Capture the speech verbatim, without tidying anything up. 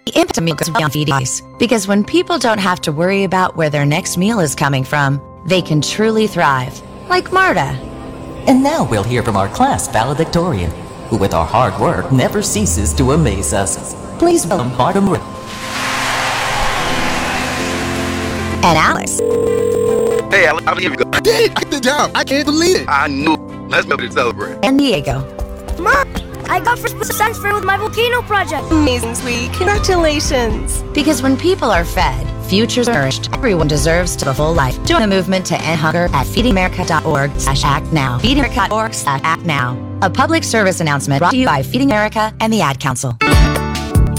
The impact of meal goes beyond feeding us, because when people don't have to worry about where their next meal is coming from, they can truly thrive. Like Marta. And now we'll hear from our class valedictorian, who with our hard work never ceases to amaze us. Please welcome Marta Moore. And Alex. Hey, Alex, how did you go? I did! I did the job! I can't believe it! I knew. Let's go to celebrate. And Diego. Mom, I got first place science fair with my volcano project. Amazing, sweetie. Congratulations. Because when people are fed, futures are nourished, everyone deserves to live a full life. Join the movement to end hunger at feeding america dot org slash act now. feeding america dot org slash act now. A public service announcement brought to you by Feeding America and the Ad Council.